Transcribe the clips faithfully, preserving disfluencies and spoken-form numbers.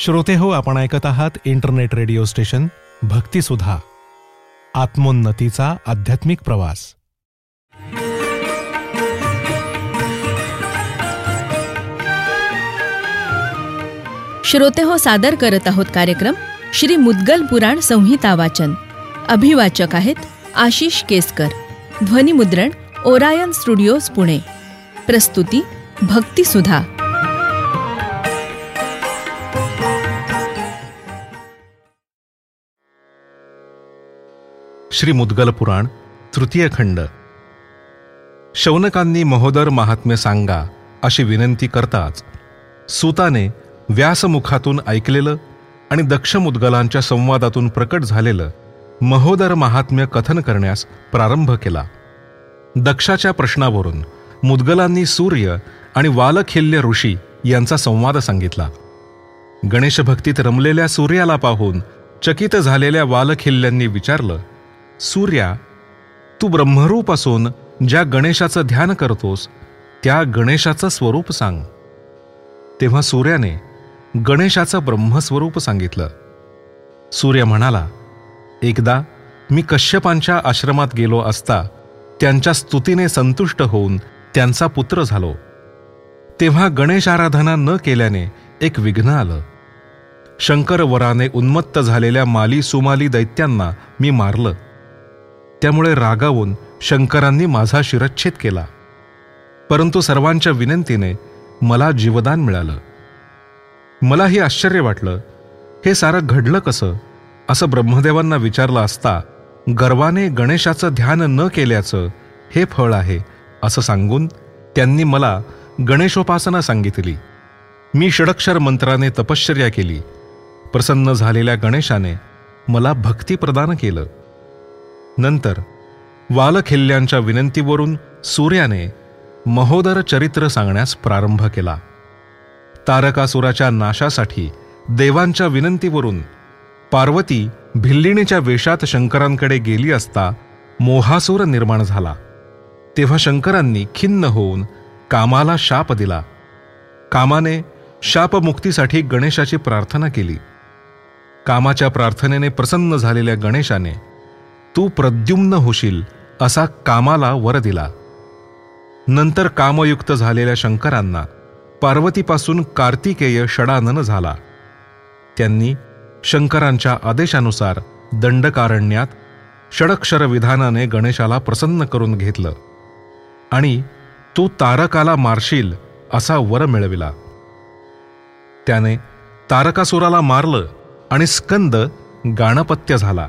श्रोते हो, आपण ऐकत आहात इंटरनेट रेडिओ स्टेशन भक्तिसुधा, आत्मोन्नतीचा आध्यात्मिक प्रवास. श्रोते हो, सादर करत आहोत कार्यक्रम श्री मुद्गल पुराण संहिता वाचन. अभिवाचक आहेत आशिष केसकर. ध्वनिमुद्रण ओरायन स्टुडिओज पुणे. प्रस्तुती भक्तिसुधा. श्री मुद्गल पुराण तृतीय खंड. शौनकांनी महोदर महात्म्य सांगा अशी विनंती करताच सूताने व्यासमुखातून ऐकलेलं आणि दक्ष मुद्गलांच्या संवादातून प्रकट झालेलं महोदर महात्म्य कथन करण्यास प्रारंभ केला. दक्षाच्या प्रश्नावरून मुद्गलांनी सूर्य आणि वालखिल्य ऋषी यांचा संवाद सांगितला. गणेशभक्तीत रमलेल्या सूर्याला पाहून चकित झालेल्या वालखिल्यांनी विचारलं, सूर्या, तू ब्रह्मरूप असून ज्या गणेशाचं ध्यान करतोस त्या गणेशाचं स्वरूप सांग. तेव्हा सूर्याने गणेशाचं ब्रह्मस्वरूप सांगितलं. सूर्य म्हणाला, एकदा मी कश्यपांच्या आश्रमात गेलो असता त्यांच्या स्तुतीने संतुष्ट होऊन त्यांचा पुत्र झालो. तेव्हा गणेश आराधना न केल्याने एक विघ्न आलं. शंकर वराने उन्मत्त झालेल्या माली सुमाली दैत्यांना मी मारलं. त्यामुळे रागावून शंकरांनी माझा शिरच्छेद केला. परंतु सर्वांच्या विनंतीने मला जीवदान मिळालं. मलाही आश्चर्य वाटलं, हे सारं घडलं कसं असं ब्रह्मदेवांना विचारलं असता गर्वाने गणेशाचं ध्यान न केल्याचं हे फळ आहे असं सांगून त्यांनी मला गणेशोपासना सांगितली. मी षडक्षर मंत्राने तपश्चर्या केली. प्रसन्न झालेल्या गणेशाने मला भक्ती प्रदान केलं. नंतर वालखिल्यांच्या विनंतीवरून सूर्याने महोदर चरित्र सांगण्यास प्रारंभ केला. तारकासुराच्या नाशासाठी देवांच्या विनंतीवरून पार्वती भिल्लिणीच्या वेशात शंकरांकडे गेली असता मोहासूर निर्माण झाला. तेव्हा शंकरांनी खिन्न होऊन कामाला शाप दिला. कामाने शापमुक्तीसाठी गणेशाची प्रार्थना केली. कामाच्या प्रार्थनेने प्रसन्न झालेल्या गणेशाने तू प्रद्युम्न होशील असा कामाला वर दिला. नंतर कामयुक्त झालेल्या शंकरांना पार्वतीपासून कार्तिकेय षडानन झाला. त्यांनी शंकरांच्या आदेशानुसार दंडकारण्यात षडक्षर विधानाने गणेशाला प्रसन्न करून घेतलं आणि तू तारकाला मारशील असा वर मिळविला. त्याने तारकासुराला मारलं आणि स्कंद गाणपत्य झाला.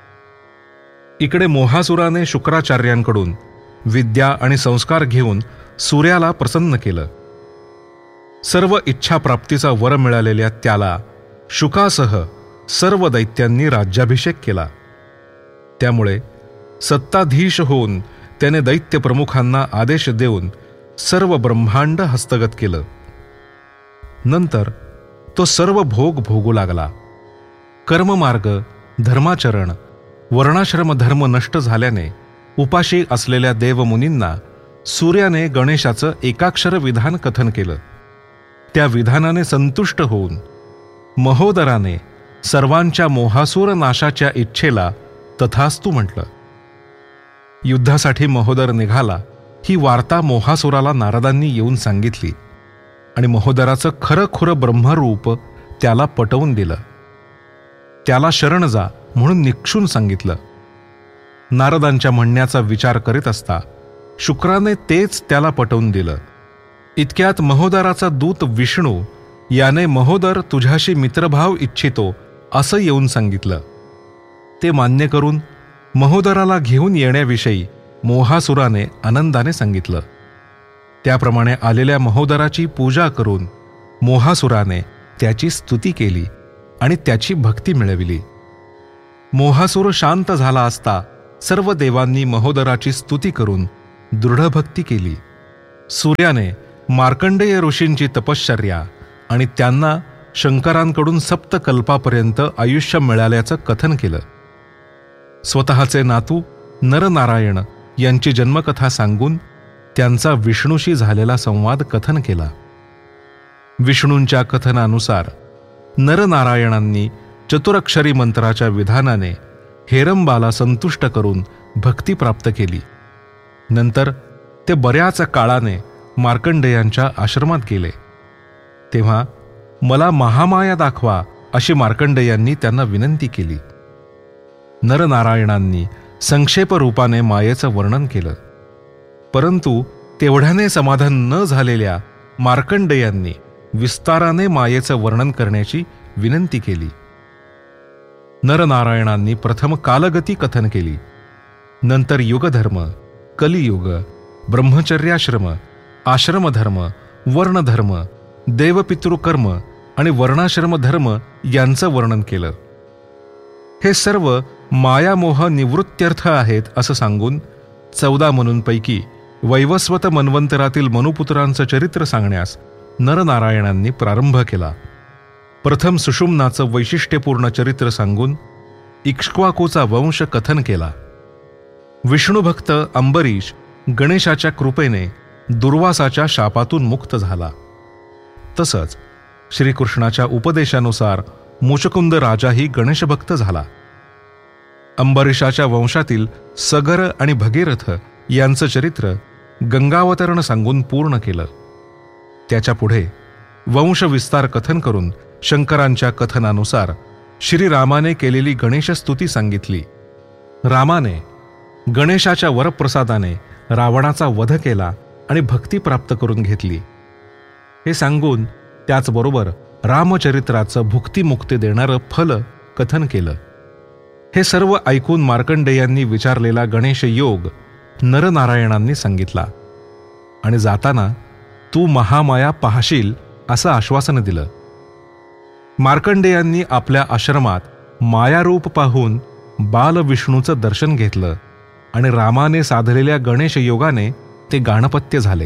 इकडे मोहासुराने शुक्राचार्यांकडून विद्या आणि संस्कार घेऊन सूर्याला प्रसन्न केलं. सर्व इच्छाप्राप्तीचा वर मिळालेल्या त्याला शुकासह सर्व दैत्यांनी राज्याभिषेक केला. त्यामुळे सत्ताधीश होऊन त्याने दैत्य प्रमुखांना आदेश देऊन सर्व ब्रह्मांड हस्तगत केलं. नंतर तो सर्व भोग भोगू लागला. कर्ममार्ग, धर्माचरण, वर्णाश्रम धर्म नष्ट झाल्याने उपाशी असलेल्या देवमुनींना सूर्याने गणेशाचं एकाक्षर विधान कथन केलं. त्या विधानाने संतुष्ट होऊन महोदराने सर्वांच्या मोहासूर नाशाच्या इच्छेला तथास्तु म्हटलं. युद्धासाठी महोदर निघाला ही वार्ता मोहासुराला नारदांनी येऊन सांगितली आणि महोदराचं खरंखुरं ब्रह्मरूप त्याला पटवून दिलं. त्याला शरण जा म्हणून निक्षून सांगितलं. नारदांच्या म्हणण्याचा विचार करीत असता शुक्राने तेच त्याला पटवून दिलं. इतक्यात महोदराचा दूत विष्णू याने महोदर तुझ्याशी मित्रभाव इच्छितो असं येऊन सांगितलं. ते मान्य करून महोदराला घेऊन येण्याविषयी मोहासुराने आनंदाने सांगितलं. त्याप्रमाणे आलेल्या महोदराची पूजा करून मोहासुराने त्याची स्तुती केली आणि त्याची भक्ती मिळविली. मोहासूर शांत झाला असता सर्व देवांनी महोदराची स्तुती करून दृढभक्ती केली. सूर्याने मार्कंडेय ऋषींची तपश्चर्या आणि त्यांना शंकरांकडून सप्तकल्पापर्यंत आयुष्य मिळाल्याचं कथन केलं. स्वतःचे नातू नरनारायण यांची जन्मकथा सांगून त्यांचा विष्णूशी झालेला संवाद कथन केला. विष्णूंच्या कथनानुसार नरनारायणांनी चतुरक्षरी मंत्राच्या विधानाने हेरंबाला संतुष्ट करून भक्ती प्राप्त केली. नंतर ते बऱ्याच काळाने मार्कंडेयांच्या आश्रमात गेले. तेव्हा मला महामाया दाखवा अशी मार्कंडेयांनी त्यांना विनंती केली. नरनारायणांनी संक्षेप रूपाने मायेचं वर्णन केलं. परंतु तेवढ्याने समाधान न झालेल्या मार्कंडेयांनी विस्ताराने मायेचं वर्णन करण्याची विनंती केली. नरनारायणांनी प्रथम कालगती कथन केली. नंतर युगधर्म, कलियुग, ब्रह्मचर्याश्रम, आश्रमधर्म, वर्णधर्म, देवपितृकर्म आणि वर्णाश्रम धर्म यांचं वर्णन केलं. हे सर्व मायामोह निवृत्त्यर्थ आहेत असं सांगून चौदा मनूंपैकी वैवस्वत मन्वंतरातील मनुपुत्रांचं चरित्र सांगण्यास नरनारायणांनी प्रारंभ केला. प्रथम सुषुम्नाचं वैशिष्ट्यपूर्ण चरित्र सांगून इक्ष्वाकूचा वंश कथन केला. विष्णुभक्त अंबरीश गणेशाच्या कृपेने दुर्वासाच्या शापातून मुक्त झाला. तसंच श्रीकृष्णाच्या उपदेशानुसार मुचकुंद राजाही गणेशभक्त झाला. अंबरीशाच्या वंशातील सगर आणि भगीरथ यांचं चरित्र गंगावतरण सांगून पूर्ण केलं. त्याच्या पुढे वंशविस्तार कथन करून शंकरांच्या कथनानुसार श्रीरामाने केलेली गणेशस्तुती सांगितली. रामाने गणेशाच्या वरप्रसादाने रावणाचा वध केला आणि भक्ती प्राप्त करून घेतली हे सांगून त्याचबरोबर रामचरित्राचं भुक्तिमुक्ती देणारं फल कथन केलं. हे सर्व ऐकून मार्कंडेयांनी विचारलेला गणेश योग नरनारायणांनी सांगितला आणि जाताना तू महामाया पाहशील असं आश्वासन दिलं. मार्कंडेयांनी आपल्या आश्रमात मायारूप पाहून बालविष्णूचं दर्शन घेतलं आणि रामाने साधलेल्या गणेश योगाने ते गाणपत्य झाले.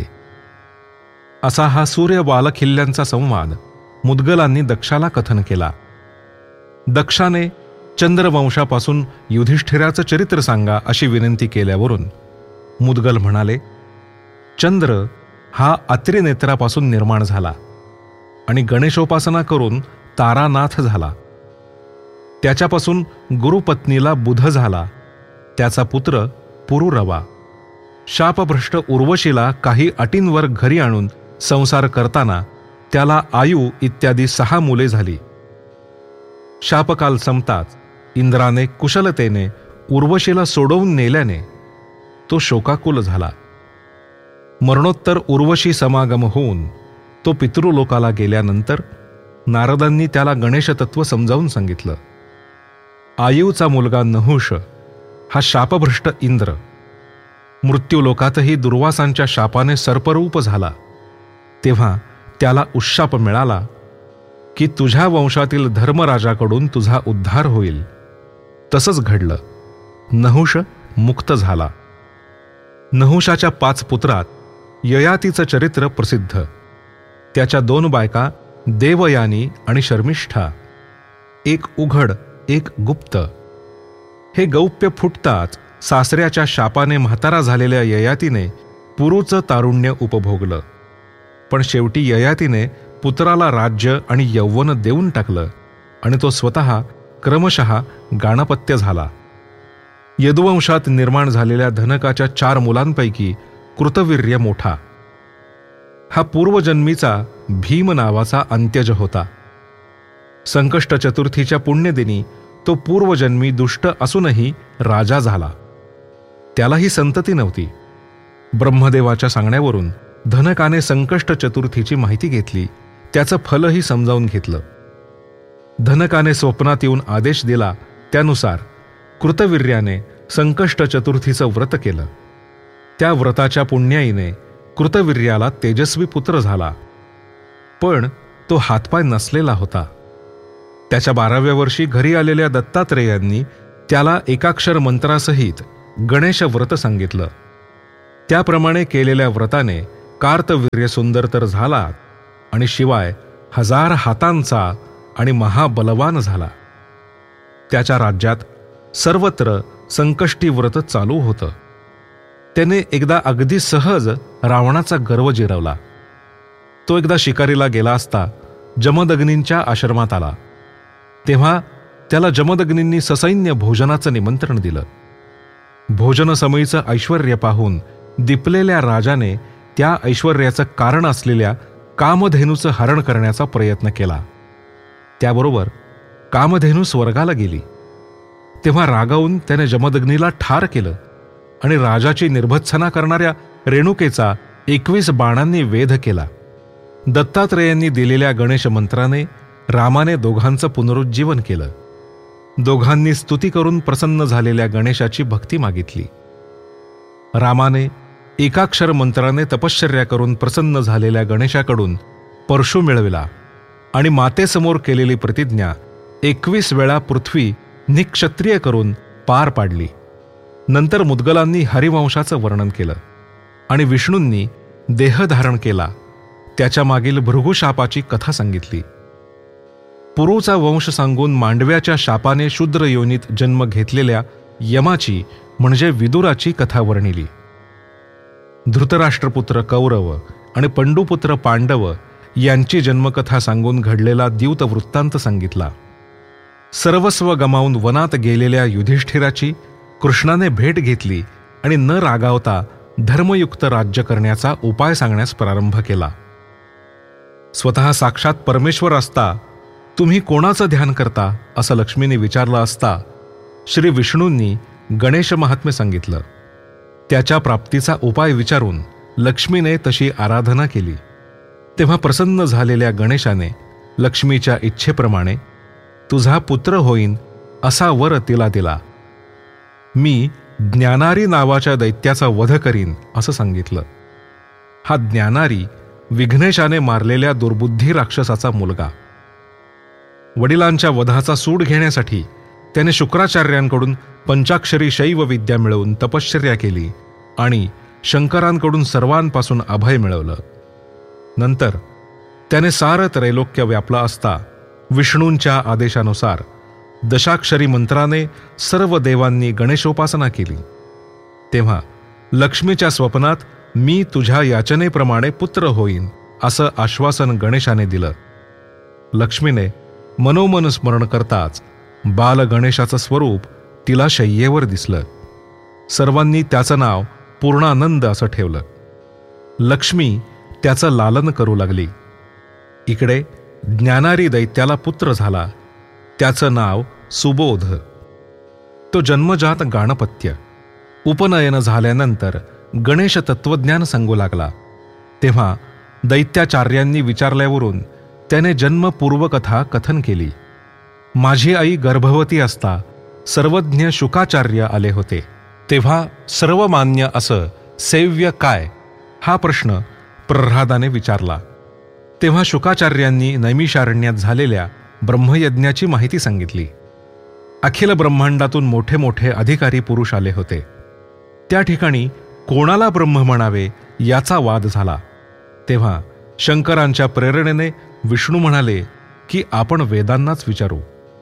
असा हा सूर्य बालखिल्यांचा संवाद मुद्गलांनी दक्षाला कथन केला. दक्षाने चंद्रवंशापासून युधिष्ठिराचं चरित्र सांगा अशी विनंती केल्यावरून मुद्गल म्हणाले, चंद्र हा अत्रिनेत्रापासून निर्माण झाला आणि गणेशोपासना करून तारानाथ झाला. त्याच्यापासून गुरुपत्नीला बुध झाला. त्याचा पुत्र पुरुरवा. शापभ्रष्ट उर्वशीला काही अटींवर घरी आणून संसार करताना त्याला आयु इत्यादी सहा मुले झाली. शापकाल संपताच इंद्राने कुशलतेने उर्वशीला सोडवून नेल्याने तो शोकाकुल झाला. मरणोत्तर उर्वशी समागम होऊन तो पितृलोकाला गेल्यानंतर नारदांनी त्याला गणेशतत्व समजावून सांगितलं. आयुचा मुलगा नहुष हा शापभ्रष्ट इंद्र मृत्यूलोकातही दुर्वासांच्या शापाने सर्परूप झाला. तेव्हा त्याला उशाप मिळाला की तुझ्या वंशातील धर्मराजाकडून तुझा उद्धार होईल. तसंच घडलं. नहुष मुक्त झाला. नहुषाच्या पाच पुत्रात ययातीचं चरित्र प्रसिद्ध. त्याच्या दोन बायका देवयानी आणि शर्मिष्ठा. एक उघड एक गुप्त. हे गौप्य फुटताच सासऱ्याच्या शापाने म्हातारा झालेल्या ययातीने पुरूचं तारुण्य उपभोगलं. पण शेवटी ययातीने पुत्राला राज्य आणि यौवन देऊन टाकलं आणि तो स्वतः क्रमशः गाणपत्य झाला. यदुवंशात निर्माण झालेल्या धनकाच्या चार मुलांपैकी कृतवीर्य मोठा. हा पूर्वजन्मीचा भीम नावाचा अंत्यज होता. संकष्ट चतुर्थीच्या पुण्यदिनी तो पूर्वजन्मी दुष्ट असूनही राजा झाला. त्यालाही संतती नव्हती. ब्रह्मदेवाच्या सांगण्यावरून धनकाने संकष्ट चतुर्थीची माहिती घेतली. त्याचं फलही समजावून घेतलं. धनकाने स्वप्नात येऊन आदेश दिला त्यानुसार कृतवीर्याने संकष्ट चतुर्थीचं व्रत केलं. त्या व्रताच्या पुण्याईने कृतवीर्याला तेजस्वी पुत्र झाला. पण तो हातपाय नसलेला होता. त्याच्या बाराव्या वर्षी घरी आलेल्या दत्तात्रेयांनी त्याला एकाक्षर मंत्रासहित गणेश व्रत सांगितलं. त्याप्रमाणे केलेल्या व्रताने कार्तवीर्य सुंदर तर झाला आणि शिवाय हजार हातांचा आणि महाबलवान झाला. त्याच्या राज्यात सर्वत्र संकष्टी व्रत चालू होतं. त्याने एकदा अगदी सहज रावणाचा गर्व जिरवला. तो एकदा शिकारीला गेला असता जमदग्नींच्या आश्रमात आला. तेव्हा त्याला जमदग्नींनी ससैन्य भोजनाचं निमंत्रण दिलं. भोजनसमयीचं ऐश्वर्य पाहून दिपलेल्या राजाने त्या ऐश्वर्याचं कारण असलेल्या कामधेनूचं हरण करण्याचा प्रयत्न केला. त्याबरोबर कामधेनू स्वर्गाला गेली. तेव्हा रागावून त्याने जमदग्नीला ठार केलं आणि राजाची निर्भत्सना करणाऱ्या रेणुकेचा एकवीस बाणांनी वेध केला. दत्तात्रेयांनी दिलेल्या गणेश मंत्राने रामाने दोघांचं पुनरुज्जीवन केलं. दोघांनी स्तुती करून प्रसन्न झालेल्या गणेशाची भक्ती मागितली. रामाने एकाक्षर मंत्राने तपश्चर्या करून प्रसन्न झालेल्या गणेशाकडून परशु मिळविला आणि मातेसमोर केलेली प्रतिज्ञा एकवीस वेळा पृथ्वी निक्षत्रिय करून पार पाडली. नंतर मुद्गलांनी हरिवंशाचं वर्णन केलं आणि विष्णूंनी देहधारण केला त्याच्या मागील भृगुशापाची कथा सांगितली. पुरूचा वंश सांगून मांडव्याच्या शापाने शूद्र योनीत जन्म घेतलेल्या यमाची म्हणजे विदुराची कथा वर्णिली. धृतराष्ट्रपुत्र कौरव आणि पंडुपुत्र पांडव यांची जन्मकथा सांगून घडलेला द्यूत वृत्तांत सांगितला. सर्वस्व गमावून वनात गेलेल्या युधिष्ठिराची कृष्णाने भेट घेतली आणि न रागावता धर्मयुक्त राज्य करण्याचा उपाय सांगण्यास प्रारंभ केला. स्वतः साक्षात परमेश्वर असता तुम्ही कोणाचं ध्यान करता असं लक्ष्मीने विचारलं असता श्री विष्णूंनी गणेश महात्म्य सांगितलं. त्याच्या प्राप्तीचा उपाय विचारून लक्ष्मीने तशी आराधना केली. तेव्हा प्रसन्न झालेल्या गणेशाने लक्ष्मीच्या इच्छेप्रमाणे तुझा पुत्र होईन असा वर तिला दिला. मी ज्ञानारी नावाच्या दैत्याचा वध करीन असं सांगितलं. हा ज्ञानारी विघ्नेशाने मारलेल्या दुर्बुद्धी राक्षसाचा मुलगा. वडिलांच्या वधाचा सूड घेण्यासाठी त्याने शुक्राचार्यांकडून पंचाक्षरी शैव विद्या मिळवून तपश्चर्या केली आणि शंकरांकडून सर्वांपासून अभय मिळवलं. नंतर त्याने सारं त्रैलोक्य व्यापला असता विष्णूंच्या आदेशानुसार दशाक्षरी मंत्राने सर्व देवांनी गणेशोपासना केली. तेव्हा लक्ष्मीच्या स्वप्नात मी तुझ्या याचनेप्रमाणे पुत्र होईन असं आश्वासन गणेशाने दिलं. लक्ष्मीने मनोमन स्मरण करताच बाल गणेशाचं स्वरूप तिला शय्येवर दिसलं. सर्वांनी त्याचं नाव पूर्णानंद असं ठेवलं. लक्ष्मी त्याचं लालन करू लागली. इकडे ज्ञानारी दैत्याला पुत्र झाला. त्याचं नाव सुबोध. तो जन्मजात गाणपत्य. उपनयन झाल्यानंतर गणेश तत्वज्ञान सांगू लागला. तेव्हा दैत्याचार्यांनी विचारल्यावरून त्याने जन्मपूर्वकथा कथन केली. माझी आई गर्भवती असता सर्वज्ञ शुकाचार्य आले होते. तेव्हा सर्वमान्य असं सेव्य काय हा प्रश्न प्रह्लादाने विचारला. तेव्हा शुकाचार्यांनी नैमिषारण्यात झालेल्या ब्रह्मयज्ञाची माहिती सांगितली. अखिल ब्रह्मांडातून मोठे मोठे अधिकारी पुरुष आले होते. त्या ठिकाणी कोणाला ब्रह्म म्हणावे याचा वाद झाला. तेव्हा शंकरांच्या प्रेरणेने विष्णू म्हणाले की आपण वेदांनाच विचारू.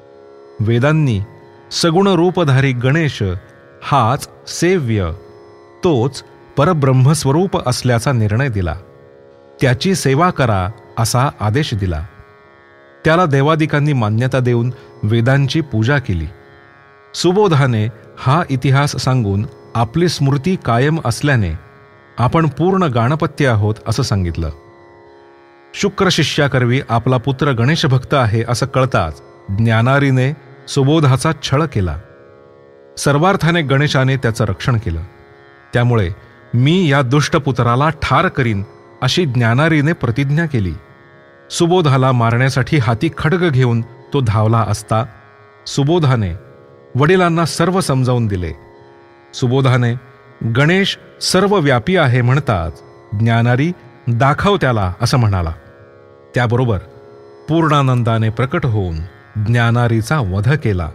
वेदांनी सगुण रूपधारी गणेश हाच सेव्य, तोच परब्रह्मस्वरूप असल्याचा निर्णय दिला. त्याची सेवा करा असा आदेश दिला. त्याला देवादिकांनी मान्यता देऊन वेदांची पूजा केली. सुबोधाने हा इतिहास सांगून आपली स्मृती कायम असल्याने आपण पूर्ण गाणपत्य आहोत असं सांगितलं. शुक्र शिष्याकरवी आपला पुत्र गणेश भक्त आहे असं कळताच ज्ञानारीने सुबोधाचा छळ केला. सर्वार्थाने गणेशाने त्याचं रक्षण केलं. त्यामुळे मी या दुष्ट पुत्राला ठार करीन अशी ज्ञानारीने प्रतिज्ञा केली. सुबोधाला मारण्यासाठी हाती खड्ग घेऊन तो धावला असता सुबोधाने वडिलांना सर्व समजावून दिले. सुबोधाने गणेश सर्वव्यापी आहे म्हणताच ज्ञानारी दाखव त्याला असं म्हणाला. त्याबरोबर पूर्णानंदाने प्रकट होऊन ज्ञानारीचा वध केला.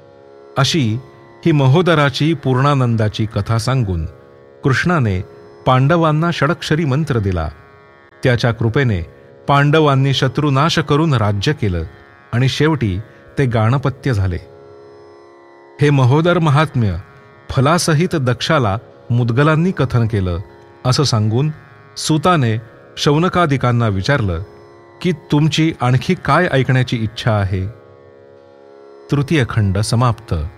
अशी ही महोदराची पूर्णानंदाची कथा सांगून कृष्णाने पांडवांना षडक्षरी मंत्र दिला. त्याच्या कृपेने पांडवांनी शत्रुनाश करून राज्य केलं आणि शेवटी ते गाणपत्य झाले. हे महोदर महात्म्य फलासहित दक्षाला मुद्गलांनी कथन केलं असं सांगून सूताने शौनकादिकांना विचारलं की तुमची आणखी काय ऐकण्याची इच्छा आहे? तृतीय खंड समाप्त.